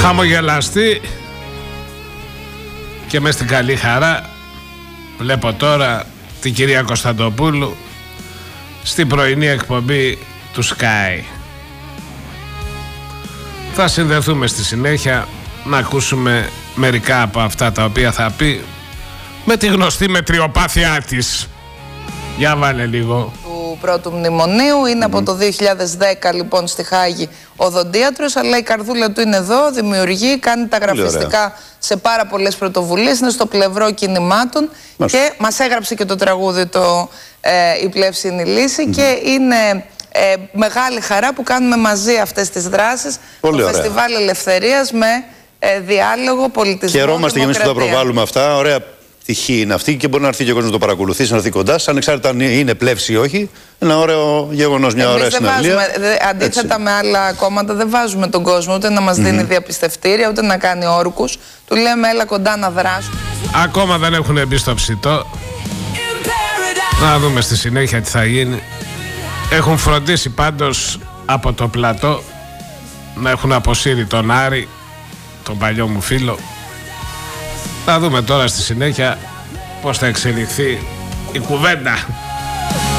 χαμογελαστή και μες στην καλή χαρά βλέπω τώρα την κυρία Κωνσταντοπούλου στην πρωινή εκπομπή του Sky. Θα συνδεθούμε στη συνέχεια να ακούσουμε μερικά από αυτά τα οποία θα πει με τη γνωστή μετριοπάθειά της. Για βάλε λίγο. Του πρώτου μνημονίου είναι από το 2010 λοιπόν στη Χάγη οδοντίατρος, αλλά η καρδούλα του είναι εδώ, δημιουργεί, κάνει τα γραφιστικά σε πάρα πολλές πρωτοβουλίες, είναι στο πλευρό κινημάτων και μας έγραψε και το τραγούδι το «Η πλεύση είναι η λύση» και είναι μεγάλη χαρά που κάνουμε μαζί αυτές τις δράσεις στο Φεστιβάλ Ελευθερίας με διάλογο, πολιτισμό, χαιρόμαστε και εμείς που τα προβάλλουμε αυτά. Ωραία τυχή είναι αυτή και μπορεί να έρθει και ο κόσμος να το παρακολουθήσει, να έρθει κοντά, ανεξάρτητα αν είναι πλεύση ή όχι. Ένα ωραίο γεγονός, μια ωραία συναυλία. Αντίθετα με άλλα κόμματα, δεν βάζουμε τον κόσμο ούτε να μας δίνει διαπιστευτήρια, ούτε να κάνει όρκους. Του λέμε έλα κοντά να δράσουμε. Ακόμα δεν έχουν μπει στο ψητό. Να δούμε στη συνέχεια τι θα γίνει. Έχουν φροντίσει πάντως από το πλατό να έχουν αποσύρει τον Άρη, τον παλιό μου φίλο. Θα δούμε τώρα στη συνέχεια πώς θα εξελιχθεί η κουβέντα.